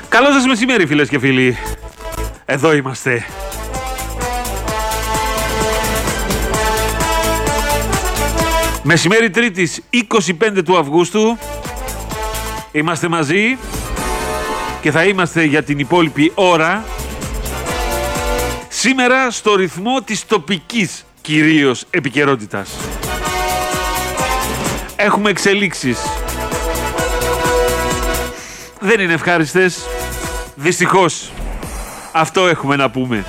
Καλό σας μεσημέρι, φίλες και φίλοι. Εδώ είμαστε. Μεσημέρι Τρίτης 25 του Αυγούστου. Είμαστε μαζί και θα είμαστε για την υπόλοιπη ώρα. Σήμερα στο ρυθμό της τοπικής κυρίως επικαιρότητας. Έχουμε εξελίξεις. Δεν είναι ευχάριστες. Δυστυχώς. Αυτό έχουμε να πούμε.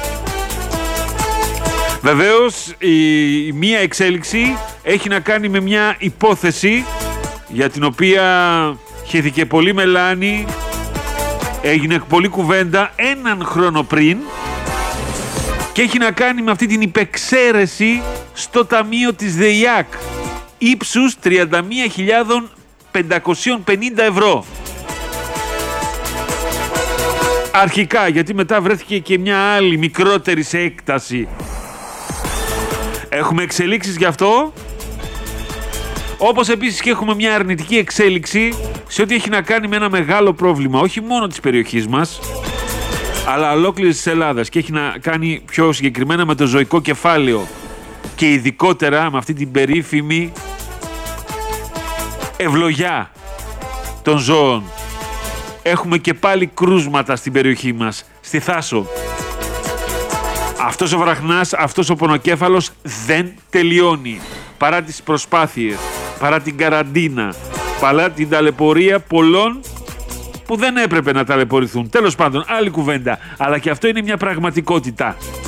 Βεβαίως η μία εξέλιξη έχει να κάνει με μια υπόθεση για την οποία χύθηκε πολύ μελάνη, έγινε πολύ κουβέντα έναν χρόνο πριν και έχει να κάνει με αυτή την υπεξαίρεση στο ταμείο της ΔΕΙΑΚ ύψους 31.550 ευρώ. Αρχικά, γιατί μετά βρέθηκε και μια άλλη μικρότερη σε έκταση. Έχουμε εξελίξεις γι' αυτό, όπως επίσης και έχουμε μια αρνητική εξέλιξη σε ό,τι έχει να κάνει με ένα μεγάλο πρόβλημα, όχι μόνο της περιοχής μας, αλλά ολόκληρης της Ελλάδας, και έχει να κάνει πιο συγκεκριμένα με το ζωικό κεφάλαιο και ειδικότερα με αυτή την περίφημη ευλογιά των ζώων. Έχουμε και πάλι κρούσματα στην περιοχή μας, στη Θάσο. Αυτός ο βραχνάς, αυτός ο πονοκέφαλος δεν τελειώνει. Παρά τις προσπάθειες, παρά την καραντίνα, παρά την ταλαιπωρία πολλών που δεν έπρεπε να ταλαιπωρηθούν. Τέλος πάντων, άλλη κουβέντα. Αλλά και αυτό είναι μια πραγματικότητα.